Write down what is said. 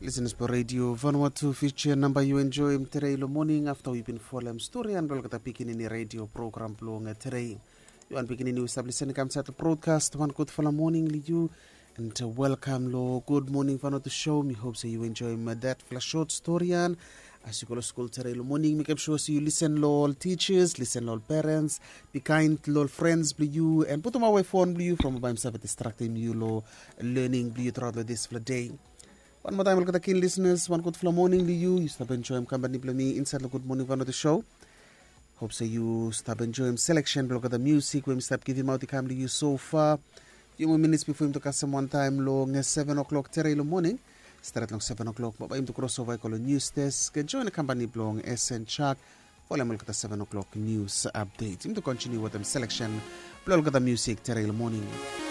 Listeners for Radio Vanuatu feature number you enjoy today morning after we've been following story and we'll get picking in the radio program blowing today. You want beginning you establishing come to broadcast one good for the morning you and welcome lo good morning Vanuatu show. Me hope so you enjoy that flash short story and as you go to school today morning make sure so you listen lo all teachers, listen lo all parents, be kind lo all friends you and put them away phone you from by himself distracting you lo learning you throughout this day. One more time, welcome to keen listeners. One good flow morning to you. You stop enjoying company me inside the good morning one of the show. Hope so you stop enjoying selection. Look at the music. We stop giving out the camera you so far. Few more minutes before him to cast some one time long 7 o'clock today morning. Start long 7 o'clock. But him to cross over call news desk. Join the company long SN Chuck. Follow him at the 7 o'clock news update. Him to continue with them selection. Look at the music today morning.